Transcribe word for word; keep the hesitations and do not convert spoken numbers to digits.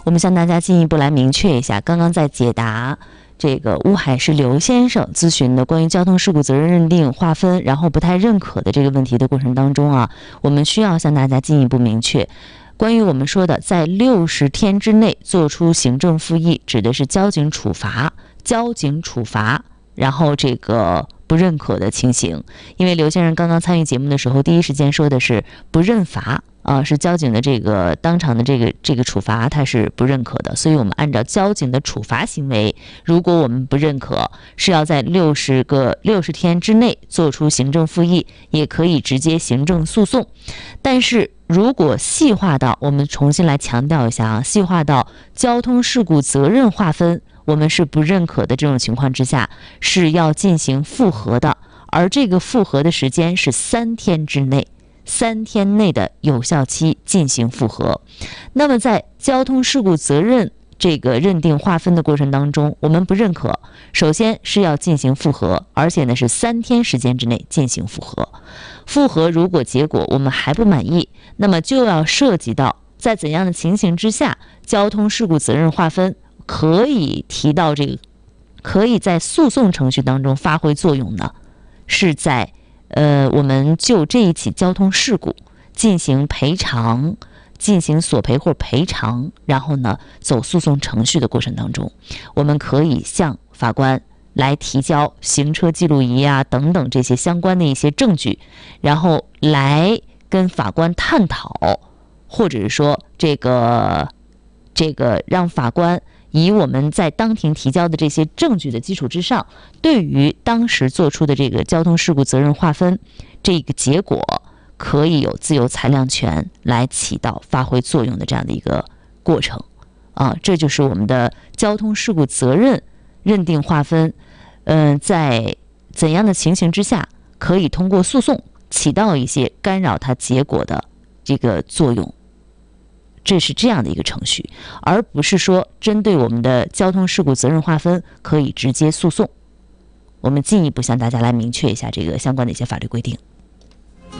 我们向大家进一步来明确一下，刚刚在解答这个乌海是刘先生咨询的关于交通事故责任认定划分，然后不太认可的这个问题的过程当中啊，我们需要向大家进一步明确，关于我们说的在六十天之内做出行政复议，指的是交警处罚，交警处罚，然后这个不认可的情形。因为刘先生刚刚参与节目的时候，第一时间说的是不认罚啊，是交警的这个当场的这个这个处罚，他是不认可的。所以我们按照交警的处罚行为，如果我们不认可，是要在六十个六十天之内做出行政复议，也可以直接行政诉讼。但是如果细化到，我们重新来强调一下啊，细化到交通事故责任划分，我们是不认可的这种情况之下，是要进行复核的，而这个复核的时间是三天之内。三天内的有效期进行复核。那么在交通事故责任这个认定划分的过程当中，我们不认可，首先是要进行复核，而且呢是三天时间之内进行复核。复核如果结果我们还不满意，那么就要涉及到在怎样的情形之下，交通事故责任划分可以提到这个，可以在诉讼程序当中发挥作用呢？是在呃，我们就这一起交通事故进行赔偿，进行索赔或赔偿，然后呢走诉讼程序的过程当中，我们可以向法官来提交行车记录仪啊等等这些相关的一些证据，然后来跟法官探讨，或者是说这个这个让法官以我们在当庭提交的这些证据的基础之上，对于当时做出的这个交通事故责任划分这个结果，可以有自由裁量权来起到发挥作用的这样的一个过程啊，这就是我们的交通事故责任认定划分，嗯、呃，在怎样的情形之下可以通过诉讼起到一些干扰它结果的这个作用。这是这样的一个程序，而不是说针对我们的交通事故责任划分可以直接诉讼。我们进一步向大家来明确一下这个相关的一些法律规定。